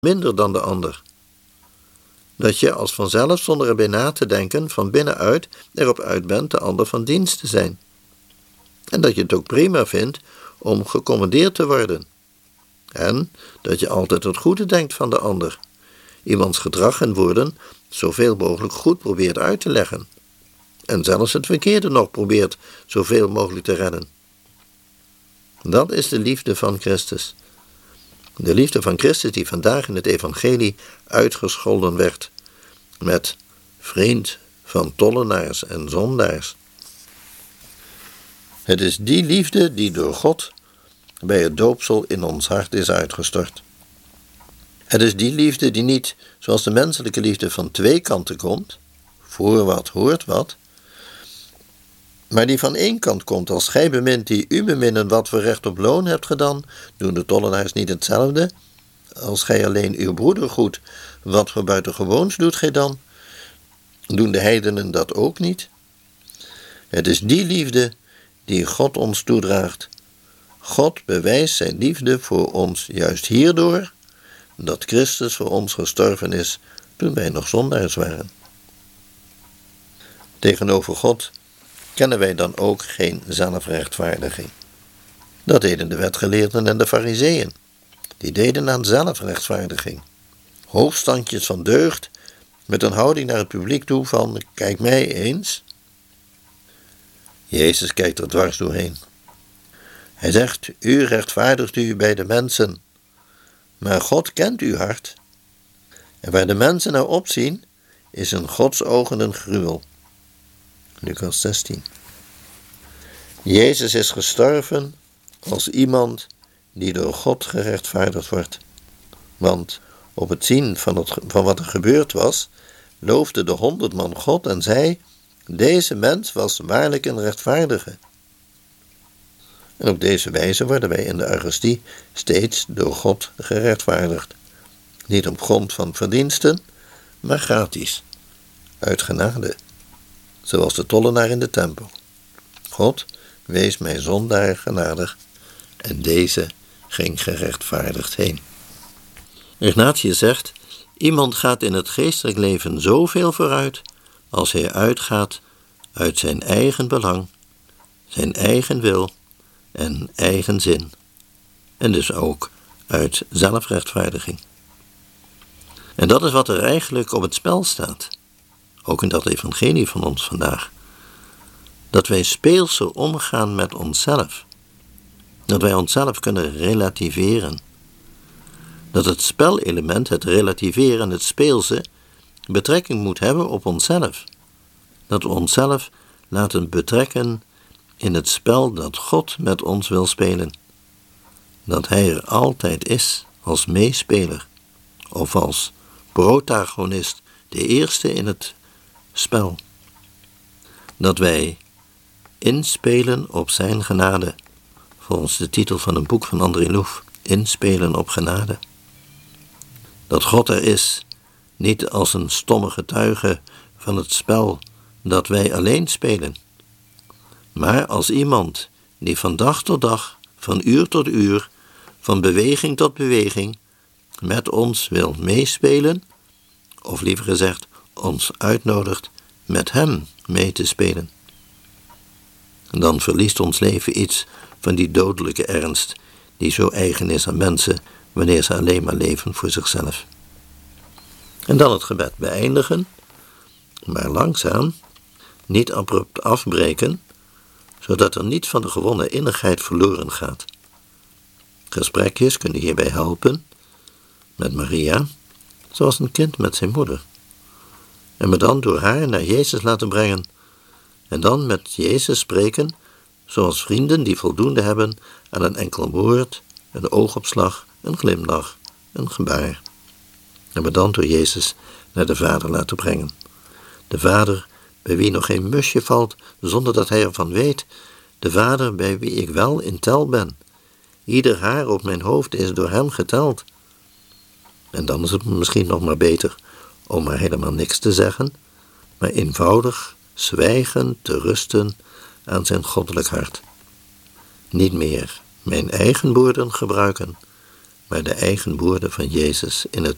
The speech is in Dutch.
minder dan de ander. Dat je als vanzelf, zonder erbij na te denken, van binnenuit erop uit bent de ander van dienst te zijn. En dat je het ook prima vindt om gecommandeerd te worden. En dat je altijd het goede denkt van de ander. Iemands gedrag en woorden zoveel mogelijk goed probeert uit te leggen. En zelfs het verkeerde nog probeert zoveel mogelijk te redden. Dat is de liefde van Christus. De liefde van Christus die vandaag in het evangelie uitgescholden werd met vriend van tollenaars en zondaars. Het is die liefde die door God bij het doopsel in ons hart is uitgestort. Het is die liefde die niet, zoals de menselijke liefde, van twee kanten komt, voor wat hoort wat, maar die van één kant komt. Als gij bemint die u beminnen, wat voor recht op loon hebt gedaan, doen de tollenaars niet hetzelfde? Als gij alleen uw broeder goed, wat voor buitengewoons doet gij dan? Doen de heidenen dat ook niet? Het is die liefde die God ons toedraagt. God bewijst zijn liefde voor ons juist hierdoor dat Christus voor ons gestorven is toen wij nog zondaars waren. Tegenover God kennen wij dan ook geen zelfrechtvaardiging. Dat deden de wetgeleerden en de farizeeën. Die deden aan zelfrechtvaardiging. Hoofdstandjes van deugd met een houding naar het publiek toe van kijk mij eens. Jezus kijkt er dwars doorheen. Hij zegt, u rechtvaardigt u bij de mensen, maar God kent uw hart. En waar de mensen naar opzien, is in Gods ogen een gruwel. Lucas 16. Jezus is gestorven als iemand die door God gerechtvaardigd wordt. Want op het zien van wat er gebeurd was, loofde de 100 man God en zei, deze mens was waarlijk een rechtvaardige. En op deze wijze worden wij in de Eucharistie steeds door God gerechtvaardigd. Niet op grond van verdiensten, maar gratis, uit genade. Zoals de tollenaar in de tempel. God wees mij zondaar genadig en deze ging gerechtvaardigd heen. Ignatius zegt, iemand gaat in het geestelijk leven zoveel vooruit als hij uitgaat uit zijn eigen belang, zijn eigen wil en eigen zin. En dus ook uit zelfrechtvaardiging. En dat is wat er eigenlijk op het spel staat. Ook in dat evangelie van ons vandaag. Dat wij speelser omgaan met onszelf. Dat wij onszelf kunnen relativeren. Dat het spelelement, het relativeren, het speelse, betrekking moet hebben op onszelf. Dat we onszelf laten betrekken in het spel dat God met ons wil spelen. Dat Hij er altijd is als meespeler of als protagonist, de eerste in het spel. Dat wij inspelen op zijn genade, volgens de titel van een boek van André Loef, inspelen op genade. Dat God er is, niet als een stomme getuige van het spel dat wij alleen spelen, maar als iemand die van dag tot dag, van uur tot uur, van beweging tot beweging, met ons wil meespelen, of liever gezegd, ons uitnodigt met hem mee te spelen. Dan verliest ons leven iets van die dodelijke ernst die zo eigen is aan mensen wanneer ze alleen maar leven voor zichzelf. En dan het gebed beëindigen, maar langzaam, niet abrupt afbreken, zodat er niets van de gewonnen innigheid verloren gaat. Gesprekjes kunnen hierbij helpen, met Maria, zoals een kind met zijn moeder. En me dan door haar naar Jezus laten brengen, en dan met Jezus spreken, zoals vrienden die voldoende hebben aan een enkel woord, een oogopslag, een glimlach, een gebaar. En me dan door Jezus naar de Vader laten brengen. De Vader bij wie nog geen musje valt zonder dat hij ervan weet, de Vader bij wie ik wel in tel ben. Ieder haar op mijn hoofd is door hem geteld. En dan is het misschien nog maar beter om maar helemaal niks te zeggen, maar eenvoudig zwijgen te rusten aan zijn goddelijk hart. Niet meer mijn eigen woorden gebruiken, maar de eigen woorden van Jezus in het